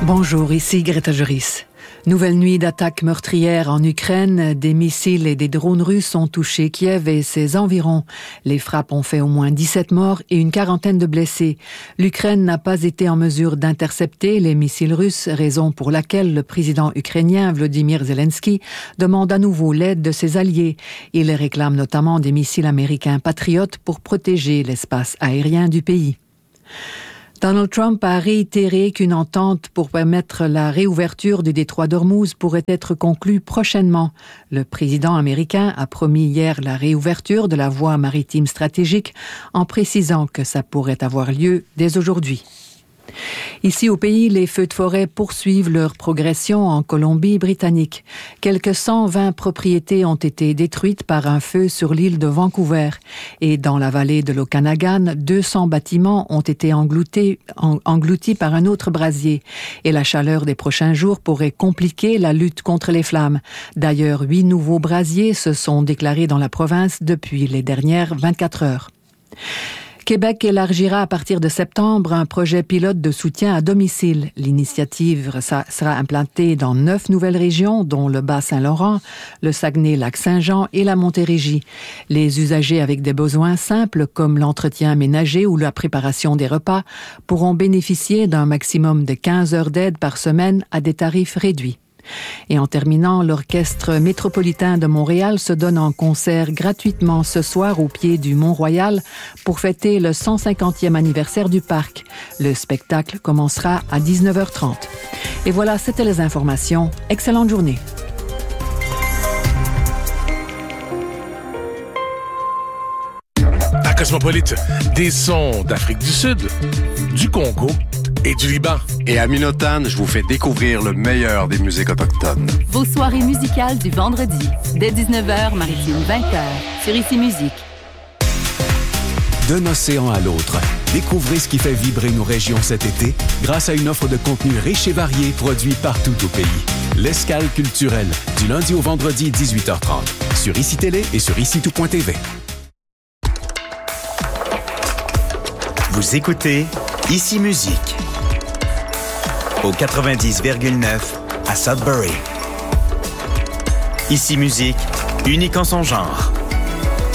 Bonjour, ici Greta Joris. Nouvelle nuit d'attaques meurtrières en Ukraine. Des missiles et des drones russes ont touché Kiev et ses environs. Les frappes ont fait au moins 17 morts et une quarantaine de blessés. L'Ukraine n'a pas été en mesure d'intercepter les missiles russes, raison pour laquelle le président ukrainien Volodymyr Zelensky demande à nouveau l'aide de ses alliés. Il réclame notamment des missiles américains Patriot pour protéger l'espace aérien du pays. Donald Trump a réitéré qu'une entente pour permettre la réouverture du détroit d'Ormuz pourrait être conclue prochainement. Le président américain a promis hier la réouverture de la voie maritime stratégique en précisant que ça pourrait avoir lieu dès aujourd'hui. Ici au pays, les feux de forêt poursuivent leur progression en Colombie-Britannique. Quelques 120 propriétés ont été détruites par un feu sur l'île de Vancouver. Et dans la vallée de l'Okanagan, 200 bâtiments ont été engloutis par un autre brasier. Et la chaleur des prochains jours pourrait compliquer la lutte contre les flammes. D'ailleurs, 8 nouveaux brasiers se sont déclarés dans la province depuis les dernières 24 heures. Québec élargira à partir de septembre un projet pilote de soutien à domicile. L'initiative sera implantée dans 9 nouvelles régions, dont le Bas-Saint-Laurent, le Saguenay-Lac-Saint-Jean et la Montérégie. Les usagers avec des besoins simples, comme l'entretien ménager ou la préparation des repas, pourront bénéficier d'un maximum de 15 heures d'aide par semaine à des tarifs réduits. Et en terminant, l'Orchestre métropolitain de Montréal se donne en concert gratuitement ce soir au pied du Mont-Royal pour fêter le 150e anniversaire du parc. Le spectacle commencera à 19h30. Et voilà, c'était les informations. Excellente journée. À Cosmopolite, des sons d'Afrique du Sud, du Congo et du Liban. Et à Minotan, je vous fais découvrir le meilleur des musiques autochtones. Vos soirées musicales du vendredi, dès 19h, maritime 20h, sur Ici Musique. D'un océan à l'autre, découvrez ce qui fait vibrer nos régions cet été grâce à une offre de contenu riche et varié produit partout au pays. L'Escale culturelle, du lundi au vendredi 18h30, sur ICI Télé et sur ICITout.tv. Vous écoutez Ici Musique au 90,9 à Sudbury. Ici Musique, unique en son genre.